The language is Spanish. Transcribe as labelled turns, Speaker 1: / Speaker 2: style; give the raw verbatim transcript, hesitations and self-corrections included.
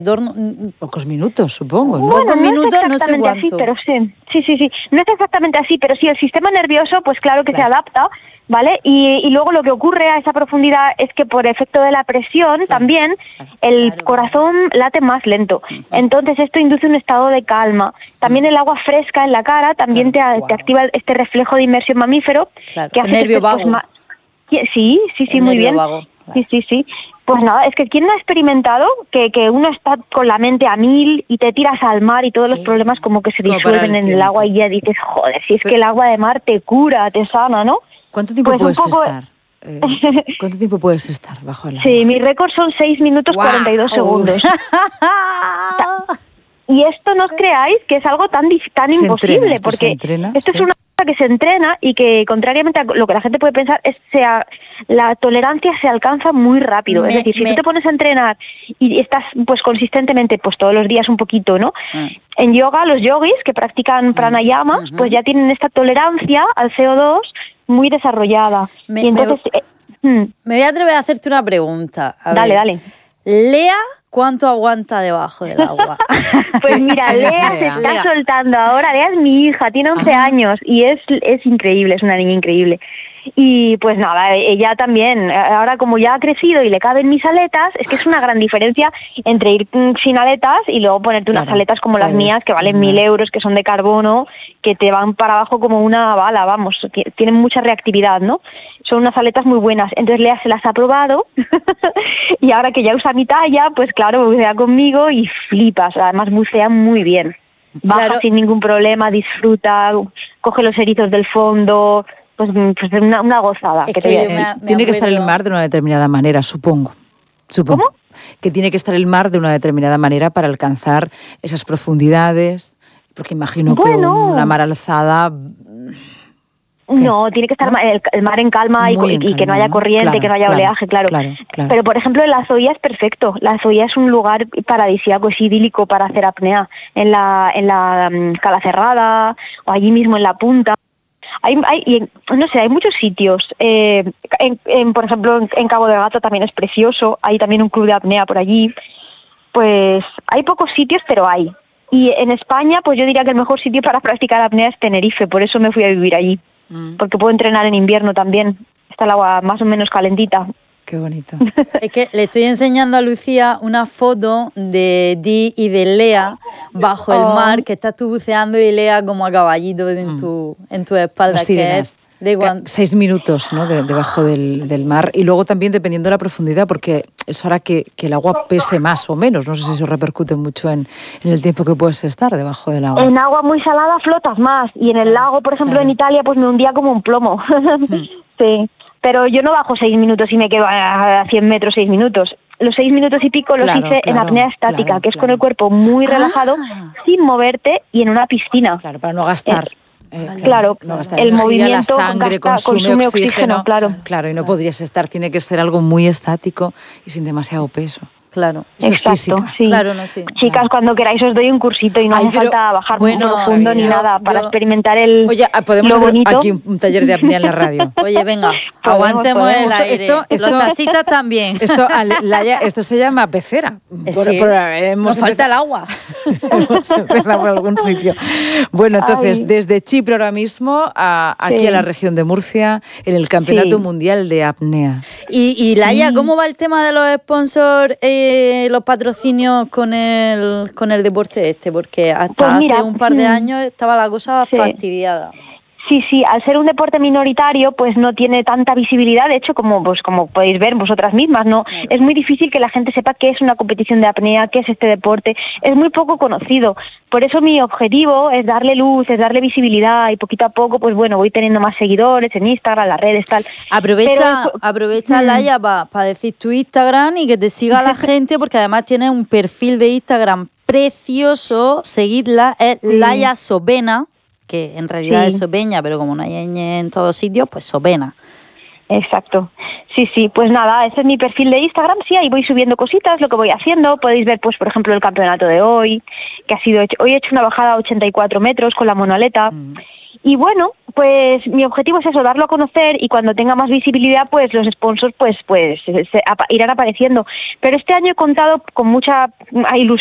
Speaker 1: Dos, pocos minutos, supongo, ¿no?
Speaker 2: Bueno,
Speaker 1: pocos
Speaker 2: no
Speaker 1: minutos,
Speaker 2: es
Speaker 1: no sé
Speaker 2: exactamente
Speaker 1: cuánto.
Speaker 2: así, pero sí, sí, sí, sí. No es exactamente así, pero sí, el sistema nervioso, pues claro que claro. se adapta, ¿vale? Y, y luego lo que ocurre a esa profundidad es que por efecto de la presión claro. también claro. el claro, corazón claro. late más lento. Uh-huh. Entonces esto induce un estado de calma. También uh-huh. el agua fresca en la cara también claro. te, wow. te activa este reflejo de inmersión mamífero.
Speaker 1: Claro.
Speaker 2: Que hace
Speaker 1: el nervio
Speaker 2: que estés,
Speaker 1: vago.
Speaker 2: Pues, ma- sí, sí, sí,
Speaker 1: el
Speaker 2: muy bien.
Speaker 1: Vago.
Speaker 2: Sí, sí, sí. Pues nada, es que ¿quién no ha experimentado que, que uno está con la mente a mil y te tiras al mar y todos sí. los problemas como que se como disuelven el en el agua y ya dices, joder, si es Pero, que el agua de mar te cura, te sana, ¿no?
Speaker 1: ¿Cuánto tiempo
Speaker 2: pues
Speaker 1: puedes
Speaker 2: poco...
Speaker 1: estar? Eh, ¿Cuánto tiempo puedes estar bajo el agua?
Speaker 2: Sí, mi récord son seis minutos wow. cuarenta y dos segundos. Y esto no os creáis que es algo tan, tan
Speaker 1: se
Speaker 2: imposible,
Speaker 1: entrena, esto
Speaker 2: porque
Speaker 1: se entrena,
Speaker 2: esto
Speaker 1: sí.
Speaker 2: es una cosa que se entrena y que, contrariamente a lo que la gente puede pensar, es sea, la tolerancia se alcanza muy rápido. Me, es decir, si me... tú te pones a entrenar y estás pues consistentemente, pues todos los días un poquito, ¿no? Mm. En yoga, los yogis que practican pranayamas, mm. uh-huh. pues ya tienen esta tolerancia al C O dos muy desarrollada.
Speaker 1: Me,
Speaker 2: y entonces...
Speaker 1: Me...
Speaker 2: Eh, hmm.
Speaker 1: me voy a atrever a hacerte una pregunta. A
Speaker 2: dale,
Speaker 1: ver.
Speaker 2: dale.
Speaker 1: Lea, ¿cuánto aguanta debajo del agua?
Speaker 2: Pues mira, Lea se está Lea. soltando ahora. Lea es mi hija, tiene once ah. años y es, es increíble, es una niña increíble. Y pues nada, ella también, ahora como ya ha crecido y le caben mis aletas, es que es una gran diferencia entre ir sin aletas y luego ponerte claro, unas aletas como pues, las mías que valen mil euros, que son de carbono, que te van para abajo como una bala, vamos, tienen mucha reactividad, ¿no? Son unas aletas muy buenas. Entonces Lea se las ha probado y ahora que ya usa mi talla, pues claro, bucea conmigo y flipas, además bucea muy bien. Baja claro. sin ningún problema, disfruta, coge los erizos del fondo... Pues, pues una, una gozada.
Speaker 1: Es
Speaker 2: que
Speaker 1: que
Speaker 2: te
Speaker 1: me, me tiene acuerdo...
Speaker 3: que estar el mar de una determinada manera, supongo. supongo.
Speaker 2: ¿Cómo?
Speaker 3: Que tiene que estar el mar de una determinada manera para alcanzar esas profundidades, porque imagino bueno. que una mar alzada...
Speaker 2: ¿Qué? No, tiene que estar ¿no? el, el mar en calma y, y, y que no haya corriente, claro, que no haya
Speaker 3: claro,
Speaker 2: oleaje, claro.
Speaker 3: claro, claro.
Speaker 2: Pero, por ejemplo, en la Zoya es perfecto. La Zoya es un lugar paradisíaco, es idílico para hacer apnea. En la, en la um, Cala Cerrada o allí mismo en la punta. Hay, hay, no sé, hay muchos sitios. Eh, en, en, por ejemplo, en, en Cabo de Gata también es precioso. Hay también un club de apnea por allí. Pues hay pocos sitios, pero hay. Y en España, pues yo diría que el mejor sitio para practicar apnea es Tenerife. Por eso me fui a vivir allí. Mm. Porque puedo entrenar en invierno también. Está el agua más o menos calentita.
Speaker 3: Qué bonito.
Speaker 1: Es que le estoy enseñando a Lucía una foto de Di y de Lea bajo oh. el mar, que estás tú buceando y Lea como a caballito en tu, en tu espalda. Que es de igual...
Speaker 3: Seis minutos, ¿no? De, debajo del, del mar. Y luego también dependiendo de la profundidad, porque eso hará que, que el agua pese más o menos. No sé si eso repercute mucho en, en el tiempo que puedes estar debajo del agua.
Speaker 2: En agua muy salada flotas más. Y en el lago, por ejemplo, claro. en Italia, pues me hundía como un plomo. Hmm. Sí. Pero yo no bajo seis minutos y me quedo a cien metros seis minutos. Los seis minutos y pico los
Speaker 3: claro,
Speaker 2: hice
Speaker 3: claro,
Speaker 2: en apnea estática,
Speaker 3: claro,
Speaker 2: que es
Speaker 3: claro.
Speaker 2: con el cuerpo muy relajado,
Speaker 1: ah.
Speaker 2: sin moverte y en una piscina.
Speaker 3: Claro, para no gastar.
Speaker 2: Eh, eh, claro,
Speaker 3: no gastar
Speaker 2: el
Speaker 3: energía,
Speaker 2: movimiento
Speaker 3: la sangre
Speaker 2: gasta,
Speaker 3: consume,
Speaker 2: consume
Speaker 3: oxígeno,
Speaker 2: oxígeno, claro.
Speaker 3: Claro, y no podrías estar, tiene que ser algo muy estático y sin demasiado peso.
Speaker 1: Claro,
Speaker 3: esto
Speaker 2: exacto,
Speaker 3: es física.
Speaker 2: Sí.
Speaker 1: Claro, no, sí.
Speaker 2: Chicas,
Speaker 1: claro.
Speaker 2: cuando queráis os doy un cursito y no
Speaker 3: Ay,
Speaker 2: hace falta bajar
Speaker 1: bueno,
Speaker 2: muy profundo ni
Speaker 1: yo,
Speaker 2: nada para
Speaker 1: yo...
Speaker 2: experimentar el
Speaker 3: Oye, podemos
Speaker 2: lo
Speaker 3: hacer
Speaker 2: bonito.
Speaker 3: aquí un, un taller de apnea en la radio.
Speaker 1: Oye, venga,
Speaker 2: podemos,
Speaker 1: aguantemos
Speaker 2: podemos.
Speaker 1: el aire.
Speaker 3: Esto, esto,
Speaker 1: Los tacitas también.
Speaker 3: Esto, Laia, esto se llama pecera.
Speaker 1: Por, sí.
Speaker 3: por, hemos
Speaker 1: Nos falta el agua.
Speaker 3: Hemos empezado por algún sitio. Bueno, entonces, Ay. desde Chipre ahora mismo a, aquí sí. a la región de Murcia, en el Campeonato sí. Mundial de Apnea.
Speaker 1: Y, y Laia, ¿cómo va el tema de los sponsors, eh, los patrocinios con el, con el deporte este? Porque hasta pues mira, hace un par de años estaba la cosa sí. fastidiada.
Speaker 2: Sí, sí, al ser un deporte minoritario, pues no tiene tanta visibilidad, de hecho, como pues como podéis ver vosotras mismas, ¿no? Claro. Es muy difícil que la gente sepa qué es una competición de apnea, qué es este deporte, es muy poco conocido. Por eso mi objetivo es darle luz, es darle visibilidad y poquito a poco, pues bueno, voy teniendo más seguidores en Instagram, las redes, tal.
Speaker 1: Aprovecha, Pero, aprovecha, Laia, para pa decir tu Instagram y que te siga la gente, porque además tienes un perfil de Instagram precioso, seguidla, es sí. Laia Sovena, que en realidad sí. es Sopeña, pero como no hay ñ en todos sitios, pues Sovena.
Speaker 2: Exacto. Sí, sí, pues nada, ese es mi perfil de Instagram, sí, ahí voy subiendo cositas, lo que voy haciendo, podéis ver, pues por ejemplo, el campeonato de hoy, que ha sido, hoy he hecho una bajada a ochenta y cuatro metros con la monoleta, mm. Y bueno, pues mi objetivo es eso, darlo a conocer, y cuando tenga más visibilidad, pues los sponsors pues pues se, se, apa, irán apareciendo. Pero este año he contado con mucha ilusión